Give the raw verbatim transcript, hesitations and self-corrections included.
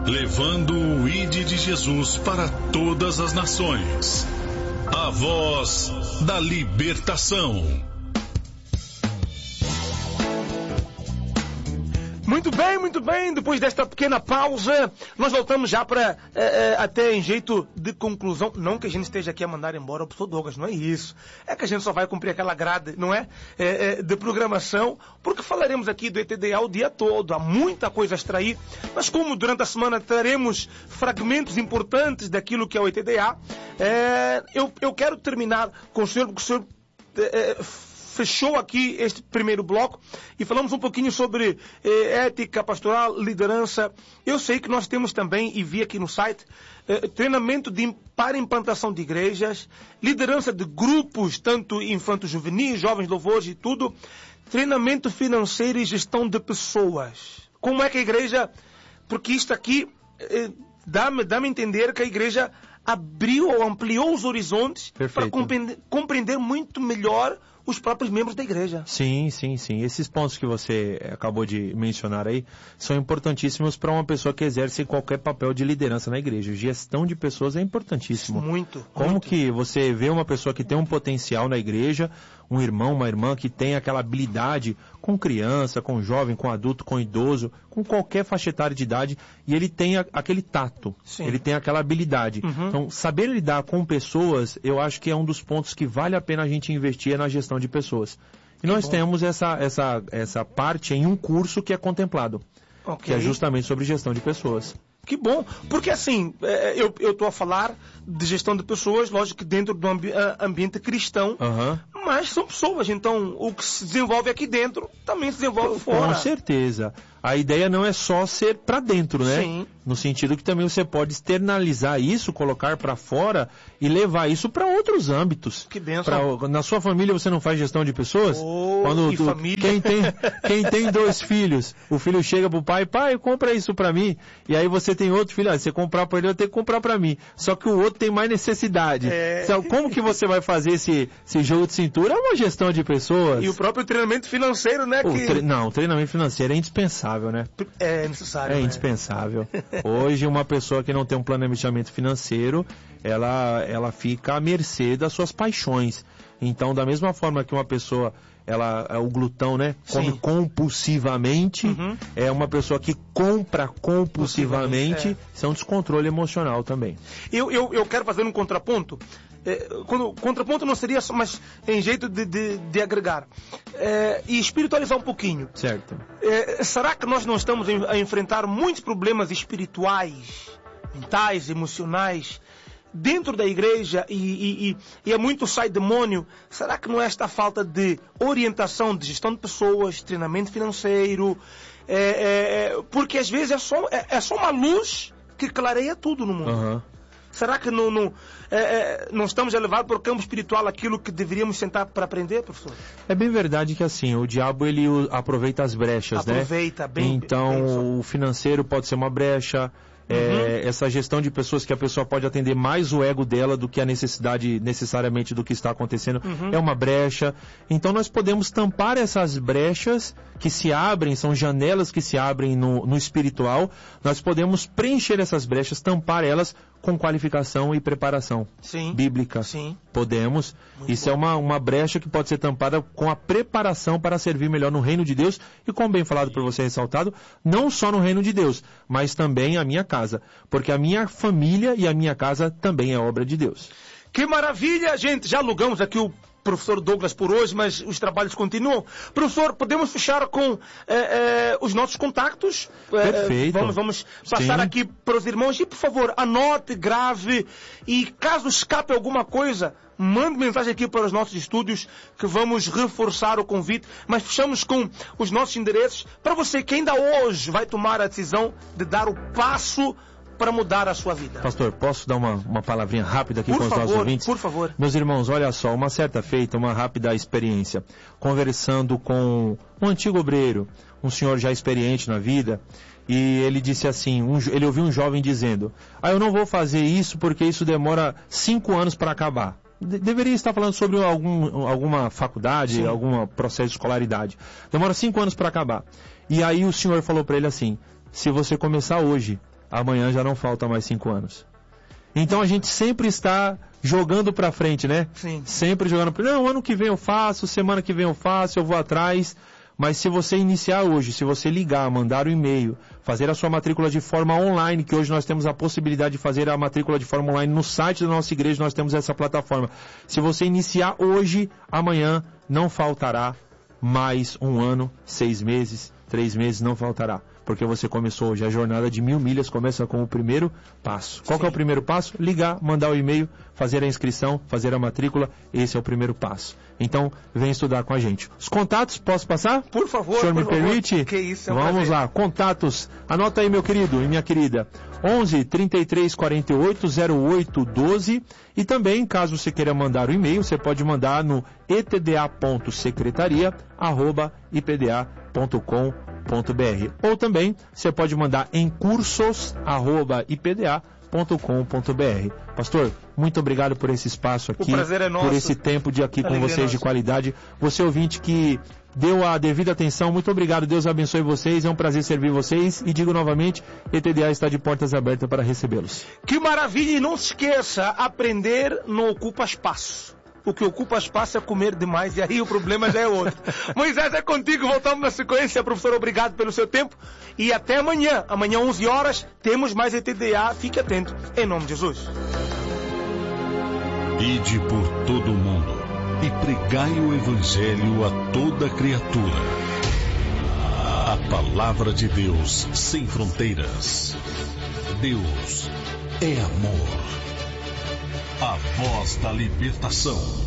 levando o Ide de Jesus para todas as nações. A voz da libertação. Muito bem, muito bem. Depois desta pequena pausa, nós voltamos já para é, é, até em jeito de conclusão. Não que a gente esteja aqui a mandar embora o professor Douglas, não é isso. É que a gente só vai cumprir aquela grade, não é? É, é de programação, porque falaremos aqui do E T D A o dia todo. Há muita coisa a extrair, mas como durante a semana teremos fragmentos importantes daquilo que é o E T D A, é, eu, eu quero terminar com o senhor, porque o senhor é, fechou aqui este primeiro bloco e falamos um pouquinho sobre eh, ética pastoral, liderança. Eu sei que nós temos também, e vi aqui no site, eh, treinamento de, para implantação de igrejas, liderança de grupos, tanto infanto-juvenis, jovens louvores e tudo, treinamento financeiro e gestão de pessoas. Como é que a igreja, porque isto aqui eh, dá-me, dá-me a entender que a igreja abriu ou ampliou os horizontes Perfeito. Para compreender, compreender muito melhor os próprios membros da igreja. Sim, sim, sim. Esses pontos que você acabou de mencionar aí são importantíssimos para uma pessoa que exerce qualquer papel de liderança na igreja. Gestão de pessoas é importantíssimo. Muito. Como muito. que você vê uma pessoa que tem um potencial na igreja, um irmão, uma irmã que tem aquela habilidade com criança, com jovem, com adulto, com idoso, com qualquer faixa etária de idade, e ele tem a, aquele tato, Sim. ele tem aquela habilidade. Uhum. Então, saber lidar com pessoas, eu acho que é um dos pontos que vale a pena a gente investir na gestão de pessoas. E que nós bom. temos essa, essa, essa parte em um curso que é contemplado, okay. que é justamente sobre gestão de pessoas. Que bom, porque assim, eu estou a falar de gestão de pessoas, lógico que dentro do ambi ambiente cristão, uhum. mas são pessoas, então o que se desenvolve aqui dentro também se desenvolve fora. Com certeza. A ideia não é só ser para dentro, né? Sim. No sentido que também você pode externalizar isso, colocar para fora e levar isso para outros âmbitos. Que benção. Pra, na sua família você não faz gestão de pessoas? Oh, Quando que tu, família. Quem tem, quem tem dois filhos, o filho chega pro pai, pai, compra isso para mim. E aí você tem outro filho, ah, você comprar para ele, eu tenho que comprar para mim. Só que o outro tem mais necessidade. É. Então, como que você vai fazer esse, esse jogo de cintura? É uma gestão de pessoas. E o próprio treinamento financeiro, né? O que... tre... Não, o treinamento financeiro é indispensável, né? É necessário. É né? indispensável. Hoje, uma pessoa que não tem um planejamento financeiro, ela, ela fica à mercê das suas paixões. Então, da mesma forma que uma pessoa, ela, o glutão, né? Come Sim. compulsivamente, uhum. é uma pessoa que compra compulsivamente, é. isso é um descontrole emocional também. Eu, eu, eu quero fazer um contraponto. É, quando, contraponto não seria só, mas em jeito de, de, de agregar. É, e espiritualizar um pouquinho. Certo. É, será que nós não estamos a enfrentar muitos problemas espirituais, mentais, emocionais, dentro da igreja e, e, e, e é muito sai demônio? Será que não é esta falta de orientação de gestão de pessoas, treinamento financeiro? É, é, porque às vezes é só, é, é só uma luz que clareia tudo no mundo. Uhum. Será que não, não, é, é, não estamos a levar para o campo espiritual aquilo que deveríamos sentar para aprender, professor? É bem verdade que assim, o diabo ele aproveita as brechas, aproveita, né? Aproveita, bem. Então, bem, o financeiro pode ser uma brecha. É, uhum. Essa gestão de pessoas que a pessoa pode atender mais o ego dela do que a necessidade necessariamente do que está acontecendo uhum. é uma brecha. Então nós podemos tampar essas brechas que se abrem, são janelas que se abrem no, no espiritual. Nós podemos preencher essas brechas, tampar elas com qualificação e preparação Sim. bíblica. Sim. Podemos. Muito Isso bom. é uma, uma brecha que pode ser tampada com a preparação para servir melhor no reino de Deus e, como bem falado por você, ressaltado, não só no reino de Deus, mas também a minha casa. Porque a minha família e a minha casa também é obra de Deus. Que maravilha, gente! Já alugamos aqui o professor Douglas por hoje, mas os trabalhos continuam. Professor, podemos fechar com eh, eh, os nossos contactos? Perfeito. Eh, vamos, vamos passar Sim. aqui para os irmãos. E, por favor, anote, grave. E caso escape alguma coisa, mande mensagem aqui para os nossos estúdios que vamos reforçar o convite. Mas fechamos com os nossos endereços para você que ainda hoje vai tomar a decisão de dar o passo para mudar a sua vida. Pastor, posso dar uma, uma palavrinha rápida aqui por com os favor, nossos ouvintes? Por favor. Meus irmãos, olha só, uma certa feita, uma rápida experiência. Conversando com um antigo obreiro, um senhor já experiente na vida, e ele disse assim, um, ele ouviu um jovem dizendo, ah, eu não vou fazer isso porque isso demora cinco anos para acabar. De- deveria estar falando sobre algum, alguma faculdade, Sim. algum processo de escolaridade. Demora cinco anos para acabar. E aí o senhor falou para ele assim, se você começar hoje, amanhã já não falta mais cinco anos. Então a gente sempre está jogando para frente, né? Sim. Sempre jogando para frente. Não, ano que vem eu faço, semana que vem eu faço, eu vou atrás. Mas se você iniciar hoje, se você ligar, mandar um e-mail, fazer a sua matrícula de forma online, que hoje nós temos a possibilidade de fazer a matrícula de forma online no site da nossa igreja, nós temos essa plataforma. Se você iniciar hoje, amanhã não faltará mais um ano, seis meses, três meses, não faltará. Porque você começou hoje. A jornada de mil milhas começa com o primeiro passo. Qual que é o primeiro passo? Ligar, mandar o e-mail, fazer a inscrição, fazer a matrícula. Esse é o primeiro passo. Então, vem estudar com a gente. Os contatos, posso passar? Por favor. O senhor por me favor. permite? Que isso, é um Vamos prazer. lá. Contatos. Anota aí, meu querido e minha querida. onze, trinta e três, quarenta e oito, zero oito, doze. E também, caso você queira mandar o e-mail, você pode mandar no etda ponto secretaria arroba ipda ponto com ponto br. Ou também, você pode mandar em cursos arroba ipda ponto com ponto br. Pastor, muito obrigado por esse espaço aqui. O prazer é nosso. Por esse tempo de aqui A com alegria vocês é de nossa. qualidade. Você ouvinte que deu a devida atenção, muito obrigado. Deus abençoe vocês. É um prazer servir vocês. E digo novamente, E T D A está de portas abertas para recebê-los. Que maravilha! E não se esqueça, aprender não ocupa espaço. O que ocupa espaço é comer demais, e aí o problema já é outro. Moisés, é contigo, voltamos na sequência. Professor, obrigado pelo seu tempo. E até amanhã. Amanhã, onze horas, temos mais E T D A. Fique atento. Em nome de Jesus. Ide por todo o mundo e pregai o Evangelho a toda criatura. A palavra de Deus sem fronteiras. Deus é amor. A voz da libertação.